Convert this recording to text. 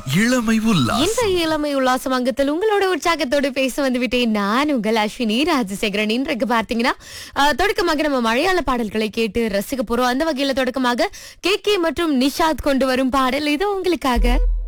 இளமை உல்லாஸ். இந்த இளமை உல்லாசம் அங்கத்தில் உங்களோட உற்சாகத்தோடு பேச வந்துவிட்டேன். நான் உங்கள் அஸ்வினி ராஜசேகரன். இன்றைக்கு பார்த்தீங்கன்னா தொடக்கமாக நம்ம மலையாள பாடல்களை கேட்டு ரசிக்க போறோம். அந்த வகையில தொடக்கமாக கே மற்றும் நிஷாத் கொண்டு வரும் பாடல் இது உங்களுக்காக.